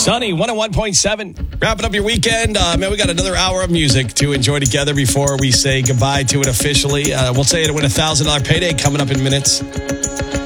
Sunny 101.7. Wrapping up your weekend. Man, we got another hour of music to enjoy together before we say goodbye to it officially. We'll say it with a $1,000 payday coming up in minutes.